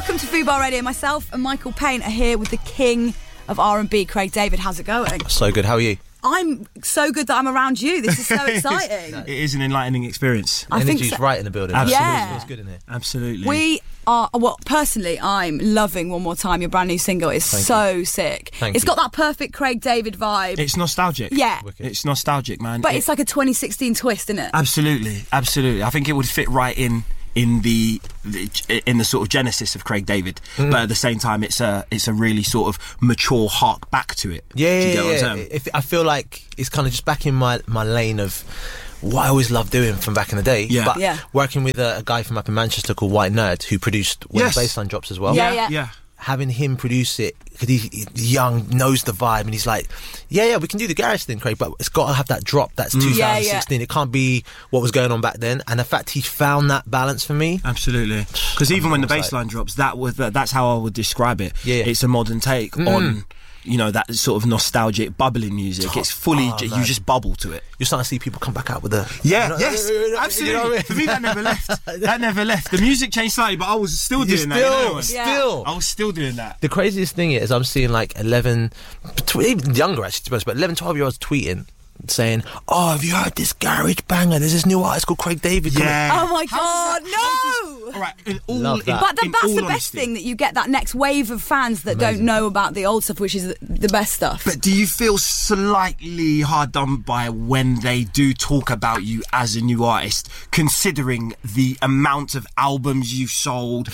Welcome to Fubar Radio. Myself and Michael Payne are here with the king of R&B, Craig David. How's it going? So good. How are you? I'm so good that I'm around you. This is so exciting. It is an enlightening experience. Energy's right in the building. Absolutely. Yeah. It feels good in here. Absolutely. We are, well, personally, I'm loving One More Time. Your brand new single is so sick. It's got that perfect Craig David vibe. It's nostalgic. Yeah. Wicked. It's nostalgic, man. But it's like a 2016 twist, isn't it? Absolutely. I think it would fit right in the sort of genesis of Craig David, but at the same time it's a really sort of mature hark back to it. Yeah, Do you get what I'm saying? I feel like it's kind of just back in my lane of what I always loved doing from back in the day. Yeah. But Yeah. working with a guy from up in Manchester called White Nerd, who produced When Yes. the Bassline Drops as well. Yeah. Having him produce it, because he's young, knows the vibe, and he's like, yeah, we can do the garage thing, Craig, but it's got to have that drop. That's 2016. It can't be what was going on back then. And the fact he found that balance for me. Absolutely. Because even when the bassline drops, that's how I would describe it. Yeah. It's a modern take on, you know, that sort of nostalgic bubbling music. It's fully, you just bubble to it. You're starting to see people come back out with a... Yes, absolutely. You know what I mean? For me, that never left. The music changed slightly, but I was still doing that. You know? I was still doing that. The craziest thing is I'm seeing like 11, even younger actually, to be honest, but 11, 12-year-olds tweeting, saying, oh, have you heard this garage banger? There's this new artist called Craig David. Yeah. Oh my God, no! All right, Love that. But that's the best honesty. thing, that you get that next wave of fans that don't know about the old stuff, which is the best stuff. But do you feel slightly hard done by when they do talk about you as a new artist, considering the amount of albums you've sold,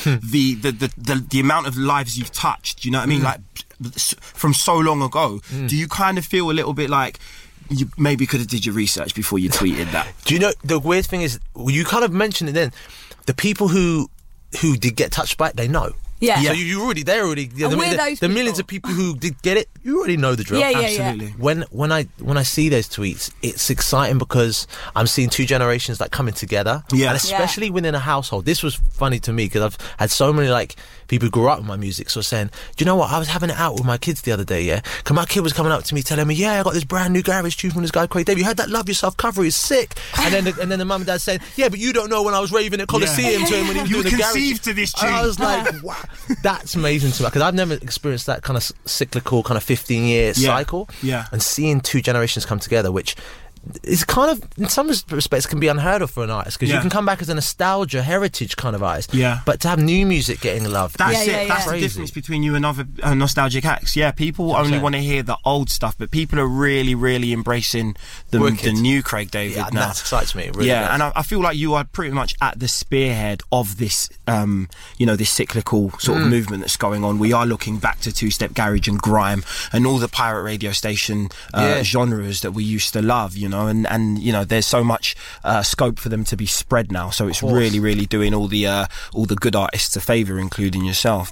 the amount of lives you've touched? You know what I mean? Like from so long ago. Do you kind of feel a little bit like you maybe could have did your research before you tweeted that? Do you know, the weird thing is, you kind of mentioned it then, the people who did get touched by it, they know. Yeah. So they're already And we're those the people. millions of people who did get it, you already know the drill. Yeah. Absolutely. When I see those tweets, it's exciting because I'm seeing two generations like coming together. Yeah. And especially within a household. This was funny to me because I've had so many like people who grew up with my music so saying, do you know what, I was having it out with my kids the other day, yeah? Cause my kid was coming up to me telling me, yeah, I got this brand new garage tune from this guy Craig David. You heard that Love Yourself cover? Is sick. And then the mum and dad saying, yeah, but you don't know when I was raving at Coliseum to him when he was You doing the garage. conceived to this tune. And I was like, wow, that's amazing to me because I've never experienced that kind of cyclical kind of 15-year cycle. Yeah. And seeing two generations come together, which is kind of, in some respects, can be unheard of for an artist because you can come back as a nostalgia, heritage kind of artist. Yeah. But to have new music getting loved, That's Yeah, it. That's the Crazy. difference between you and other nostalgic acts. Yeah, people only want to hear the old stuff, but people are really, really embracing the new Craig David yeah, now. that excites me. It really does. And I feel like you are pretty much at the spearhead of this, this cyclical sort of movement that's going on. We are looking back to two-step garage and grime and all the pirate radio station genres that we used to love, and there's so much scope for them to be spread now. So it's really, really doing all the good artists a favour, including yourself.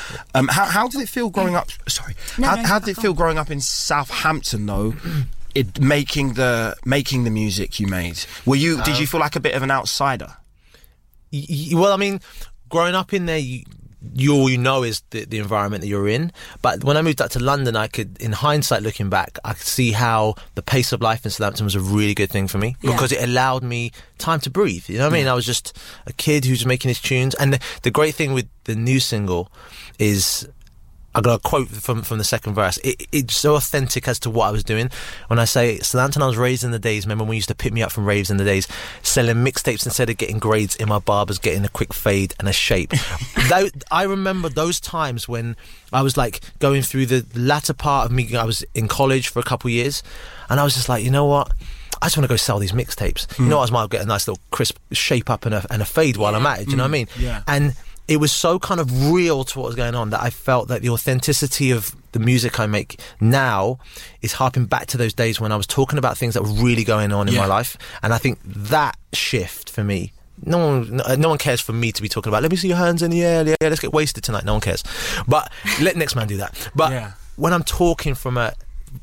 How did it feel growing up? Sorry, how did it feel growing up in Southampton though? Making the music you made. Did you feel like a bit of an outsider? Well, I mean, growing up in there, all you know is the environment that you're in. But when I moved up to London, I could, in hindsight looking back, I could see how the pace of life in Southampton was a really good thing for me because it allowed me time to breathe. You know what I mean? I was just a kid who's making his tunes. And the great thing with the new single is, I got a quote from the second verse. It's so authentic as to what I was doing. When I say Southampton, I was raised in the days. Remember when we used to pick me up from raves in the days, selling mixtapes instead of getting grades in my barbers, getting a quick fade and a shape. I remember those times when I was like going through the latter part of me. I was in college for a couple of years, and I was just like, you know what? I just want to go sell these mixtapes. You know, I might get a nice little crisp shape up and a fade while I'm at it. Do you know what I mean? Yeah. And it was so kind of real to what was going on that I felt that the authenticity of the music I make now is harping back to those days when I was talking about things that were really going on in my life. And I think that shift for me, no one cares for me to be talking about, let me see your hands in the air, yeah, let's get wasted tonight. No one cares. But let next man do that. But when I'm talking from a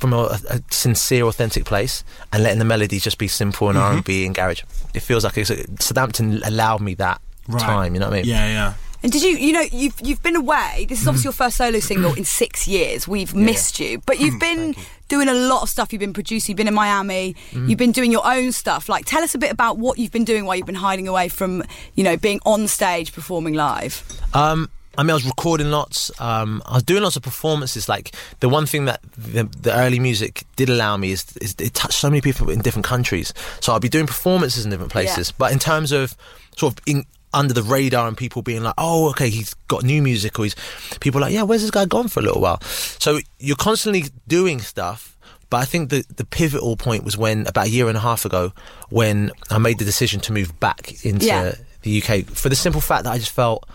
sincere, authentic place and letting the melodies just be simple and R&B and garage, it feels like Southampton allowed me that time, you know what I mean? Yeah. And did you've been away, this is obviously your first solo single in 6 years, we've missed you, but you've been doing a lot of stuff, you've been producing, you've been in Miami, you've been doing your own stuff. Like, tell us a bit about what you've been doing while you've been hiding away from, being on stage performing live. I mean, I was recording lots. I was doing lots of performances. Like, the one thing that the early music did allow me is it touched so many people in different countries. So I'll be doing performances in different places. Yeah. But in terms of sort of under the radar and people being like, oh, okay, he's got new music, or people are like, yeah, where's this guy gone for a little while? So you're constantly doing stuff. But I think the pivotal point was when, about a year and a half ago, when I made the decision to move back into the UK, for the simple fact that I just felt...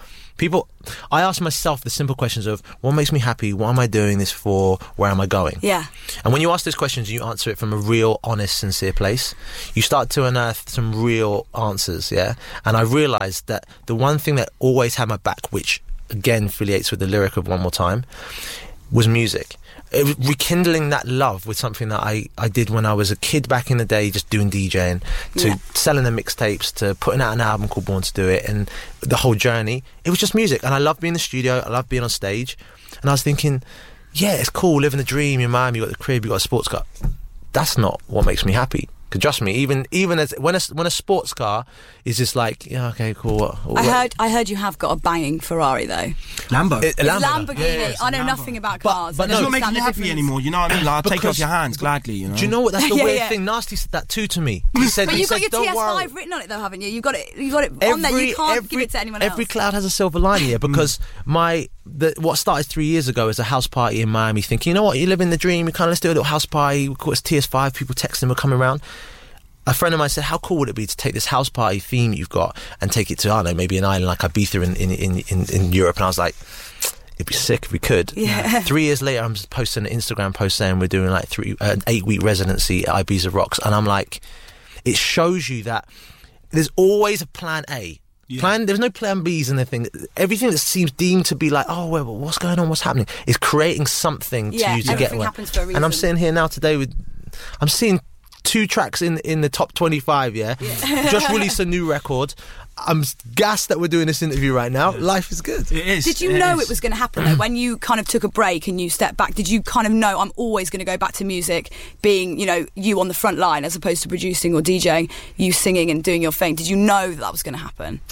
I ask myself the simple questions of, what makes me happy? What am I doing this for? Where am I going? Yeah. And when you ask those questions, you answer it from a real, honest, sincere place. You start to unearth some real answers, yeah? And I realised that the one thing that always had my back, which again affiliates with the lyric of One More Time, was music. Rekindling that love with something that I did when I was a kid back in the day, just doing DJing, to selling the mixtapes, to putting out an album called Born to Do It, and the whole journey. It was just music, and I loved being in the studio, I loved being on stage, and I was thinking, yeah, it's cool, living the dream, your mum, you got the crib, you got a sports car. That's not what makes me happy. Because trust me, even as when a sports car is just like, yeah, okay, cool. I heard you have got a banging Ferrari though. Lamborghini. Lamborghini. Yeah, I know nothing about cars. But it's not making you happy anymher. You know what I mean? Like, I'll take it off your hands gladly. You know. Do you know what? That's the weird thing. Nasty said that too to me. He said, but you've got your TS5 worry. Written on it though, haven't you? You've got it on there. You can't give it to anyone else. Every cloud has a silver lining here, because what started 3 years ago as a house party in Miami, thinking, you know what, you're living the dream. You let's do a little house party. We call it TS5. People texting, we're coming around. A friend of mine said, how cool would it be to take this house party theme you've got and take it to, I don't know, maybe an island like Ibiza in Europe? And I was like, it'd be sick if we could. Yeah. 3 years later, I'm just posting an Instagram post saying we're doing like an 8-week residency at Ibiza Rocks. And I'm like, it shows you that there's always a plan A. Yeah. There's no plan B's in the thing. Everything that seems deemed to be like, oh, well, what's going on, what's happening, is creating something to you to get one. Happens for a reason. And I'm sitting here now today I'm seeing 2 tracks in the top 25, just released a new record. I'm gassed that we're doing this interview right now. Life is good. It is. Did you know it was going to happen though? When you kind of took a break and you stepped back, did you kind of know, I'm always going to go back to music, being, you on the front line as opposed to producing or DJing, you singing and doing your thing? Did you know that was going to happen?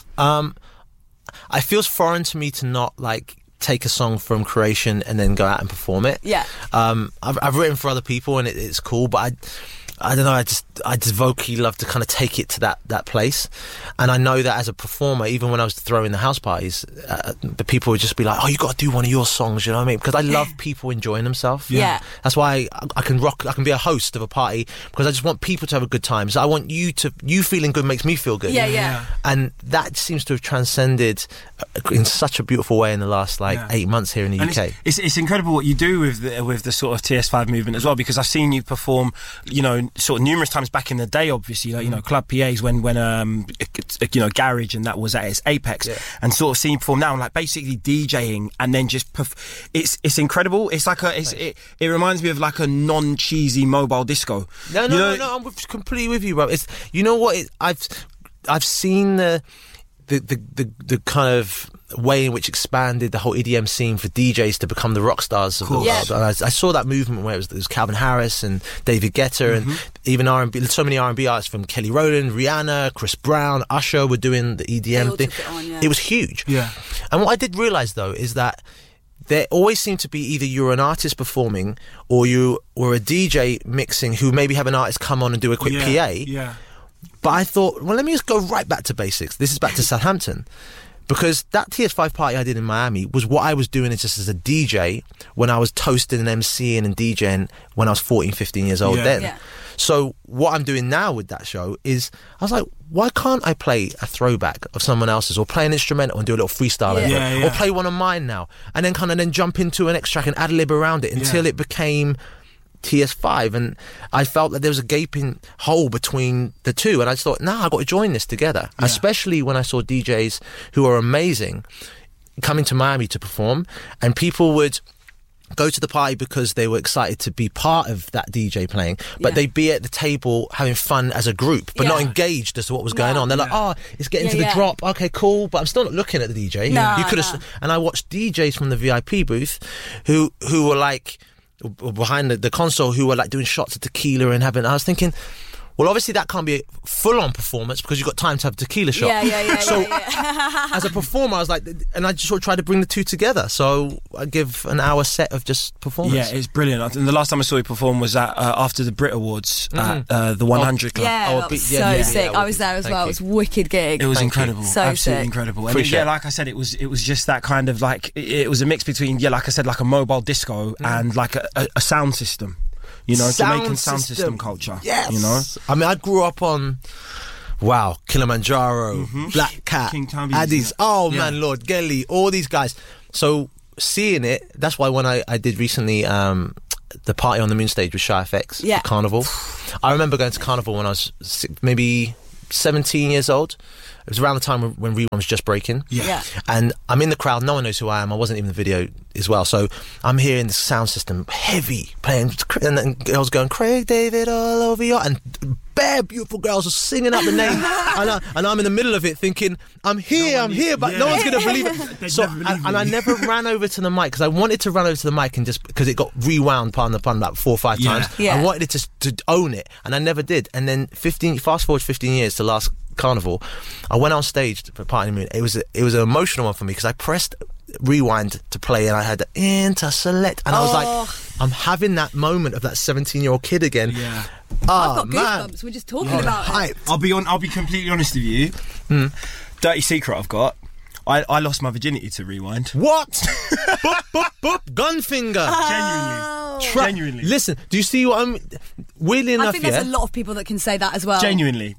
It feels foreign to me to not take a song from creation and then go out and perform it. Yeah. I've written for other people and it's cool, but I don't know, I just vocally love to kind of take it to that place. And I know that as a performer, even when I was throwing the house parties, the people would just be like, oh, you got to do one of your songs, you know what I mean? Because I love people enjoying themselves. Yeah. That's why I can be a host of a party, because I just want people to have a good time. So I want you feeling good makes me feel good. Yeah. And that seems to have transcended in such a beautiful way in the last 8 months here in the UK. It's incredible what you do with the sort of TS5 movement as well, because I've seen you perform, sort of numerous times back in the day, obviously, club PAs when Garage and that was at its apex, and sort of seeing you perform now, and basically DJing and then just it's incredible. It's like it reminds me of like a non-cheesy mobile disco. No, I'm completely with you, bro. It's, you know what, I've seen the kind of way in which expanded the whole EDM scene for DJs to become the rock stars of the world. Yeah. And I saw that movement where it was Calvin Harris and David Guetta and even R&B, so many R&B artists, from Kelly Rowland, Rihanna, Chris Brown, Usher were doing the EDM thing. It was huge. Yeah. And what I did realise though is that there always seemed to be either you're an artist performing or you were a DJ mixing who maybe have an artist come on and do a quick PA. Yeah. But I thought, well, let me just go right back to basics. This is back to Southampton. Because that TS5 party I did in Miami was what I was doing just as a DJ when I was toasting and MCing and DJing when I was 14, 15 years old then. Yeah. So what I'm doing now with that show is, I was like, why can't I play a throwback of someone else's, or play an instrumental and do a little freestyle over it, or play one of mine now, and then kind of then jump into an X track and ad lib around it until it became TS5. And I felt that there was a gaping hole between the two, and I just thought, I've got to join this together, especially when I saw DJs who are amazing coming to Miami to perform, and people would go to the party because they were excited to be part of that DJ playing, but they'd be at the table having fun as a group, but not engaged as to what was going on. They're like, it's getting to the drop, okay, cool, but I'm still not looking at the DJ. You could have. And I watched DJs from the VIP booth who were like behind the console, who were like doing shots of tequila and having. I was thinking, Well, obviously that can't be a full-on performance because you've got time to have a tequila shot. So as a performer, I was like, and I just sort of tried to bring the two together. So I give an hour set of just performance. Yeah, it's brilliant. And the last time I saw you perform was at after the Brit Awards at the 100 Club. Yeah, that was so sick. I was there as well. It was a wicked gig. It was incredible. So absolutely sick. Incredible. And yeah, like I said, it was just that kind of like, it was a mix between, like I said, like a mobile disco and like a sound system. You know, Jamaican sound system culture. Yes. You know? I mean, I grew up on, Kilimanjaro, Black Cat, King Tubby's, Addies. Oh, man, Lord Gelly, all these guys. So seeing it, that's why when I did recently the Party on the Moon stage with Shy FX for Carnival. I remember going to Carnival when I was maybe 17 years old. It was around the time when Rewind was just breaking. Yeah. And I'm in the crowd, no one knows who I am. I wasn't even in the video as well. So I'm hearing the sound system heavy playing, and then girls going, Craig David all over you. And bare beautiful girls are singing out the name. and I'm in the middle of it thinking, I'm here, but no one's going to believe it. So, I never ran over to the mic because I wanted to run over to the mic and just, because it got rewound, pardon the pun, about 4 or 5 times. Yeah. I wanted it to own it, and I never did. And then fast forward 15 years to last Carnival, I went on stage for Party on the Moon. It was an emotional one for me because I pressed rewind to play and I had the interselect and I was like, I'm having that moment of that 17-year-old kid again. Yeah. I've got goosebumps. We're just talking about it. I'll be completely honest with you. Dirty secret I've got. I lost my virginity to Rewind. What? Boop, boop, boop. Gunfinger. Genuinely. Listen, do you see what I'm... Weirdly enough, I think there's a lot of people that can say that as well. Genuinely.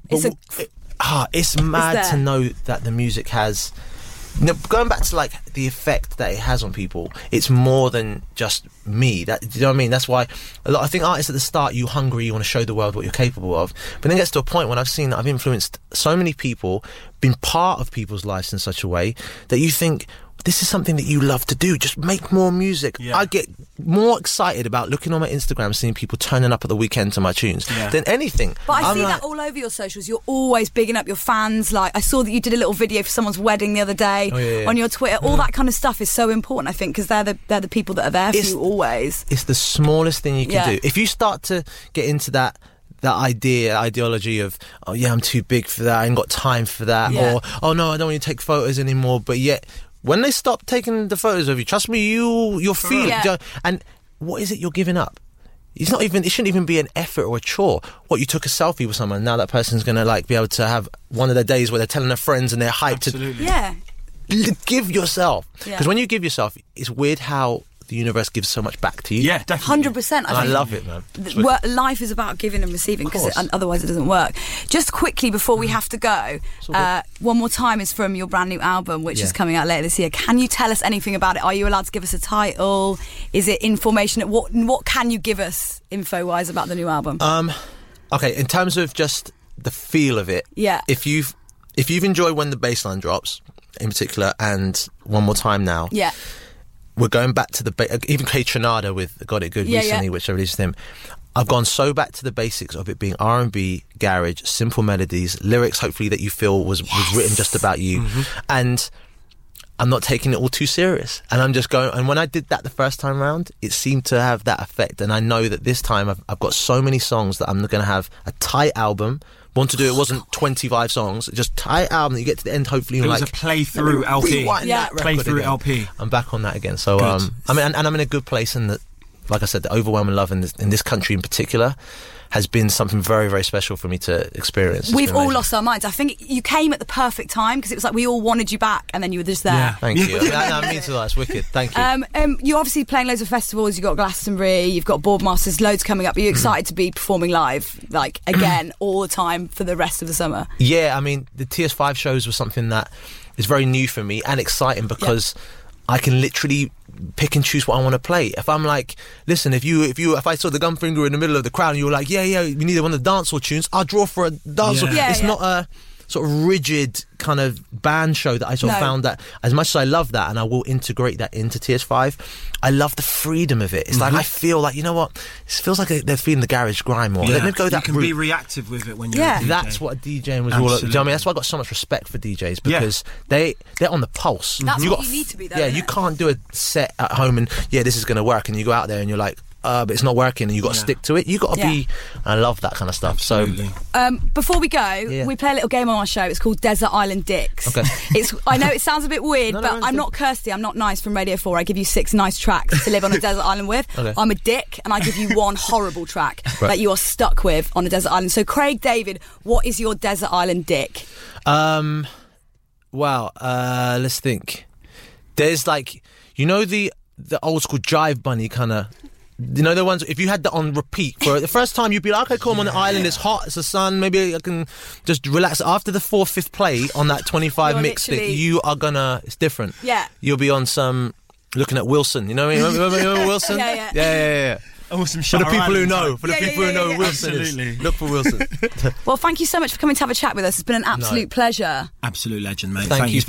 It's mad to know that the music has... going back to like the effect that it has on people, it's more than just me. Do you know what I mean? That's why I think artists at the start, you hungry, you want to show the world what you're capable of. But then it gets to a point when I've seen that I've influenced so many people, been part of people's lives in such a way that you think, this is something that you love to do. Just make more music. Yeah. I get more excited about looking on my Instagram, seeing people turning up at the weekend to my tunes than anything. But I see that all over your socials. You're always bigging up your fans. Like, I saw that you did a little video for someone's wedding the other day on your Twitter. All that kind of stuff is so important, I think, because they're the people that are there for you always. It's the smallest thing you can do. If you start to get into that ideology of, oh yeah, I'm too big for that, I ain't got time for that, or oh no, I don't want to take photos anymore, but yet when they stop taking the photos of you, trust me, you'll feel it. And what is it you're giving up? It shouldn't even be an effort or a chore. What, you took a selfie with someone, now that person's going to like be able to have one of their days where they're telling their friends and they're hyped. Absolutely. Give yourself. Because when you give yourself, it's weird how the universe gives so much back to you. Yeah, definitely. 100%. I love it, man. Life is about giving and receiving, because otherwise it doesn't work. Just quickly before we have to go, One More Time is from your brand new album, which is coming out later this year. Can you tell us anything about it? Are you allowed to give us a title? Is it information? What can you give us info-wise about the new album? Okay, in terms of just the feel of it, if you've enjoyed When the Bassline Drops, in particular, and One More Time now, we're going back to even Kay Trinada with Got It Good recently, which I released with him. I've gone so back to the basics of it being R&B, garage, simple melodies, lyrics hopefully that you feel was written just about you. And I'm not taking it all too serious. And I'm just going, and when I did that the first time round, it seemed to have that effect. And I know that this time I've got so many songs that I'm going to have a tight album. Want to do it wasn't 25 songs, just tight album that you get to the end. Hopefully, it was a play-through LP. Play-through LP. I'm back on that again. So, I'm in a good place, and like I said, the overwhelming love in this country in particular has been something very, very special for me to experience. We've all lost our minds. I think you came at the perfect time, because it was like we all wanted you back, and then you were just there. Yeah, thank you. That means a lot. It's wicked. Thank you. You're obviously playing loads of festivals. You've got Glastonbury, you've got Boardmasters, loads coming up. Are you excited to be performing live, like, again, all the time for the rest of the summer? Yeah, I mean, the TS5 shows was something that is very new for me and exciting, because I can literally pick and choose what I want to play. If I'm like, listen, if I saw the Gunfinger in the middle of the crowd and you were like, we need one of the dancehall tunes, I'll draw for a dancehall. It's not a sort of rigid kind of band show that I sort of found that, as much as I love that, and I will integrate that into TS5, I love the freedom of it. It's like, I feel like, you know what, it feels like they're feeling the garage grime more. Let me go that route. You can be reactive with it when you're a DJ. That's what DJing was all about. You know what I mean? That's why I got so much respect for DJs, because they're on the pulse. That's what you need to be, though. Yeah, you can't do a set at home and this is going to work, and you go out there and you're like, but it's not working, and you got to stick to it. You got to be. I love that kind of stuff. Absolutely. So, before we go, we play a little game on our show. It's called Desert Island Dicks. Okay. I know it sounds a bit weird, No, but I'm not Kirsty. I'm not Nice from Radio 4. I give you 6 nice tracks to live on a desert island with. Okay. I'm a dick, and I give you 1 horrible track that you are stuck with on a desert island. So, Craig David, what is your desert island dick? Wow. Let's think. There's like, you know, the old school Jive Bunny kind of. You know the ones, if you had that on repeat for the first time, you'd be like, okay, cool, I'm on the island, it's hot, it's the sun, maybe I can just relax. After the 4th, 5th play on that 25 mix thing, you are gonna, it's different. Yeah. You'll be on some, looking at Wilson, you know what I mean? Remember Wilson? Yeah. Awesome For the people who know, who know Wilson absolutely. is. Look for Wilson. Well, thank you so much for coming to have a chat with us. It's been an absolute pleasure. Absolute legend, mate. Thank you.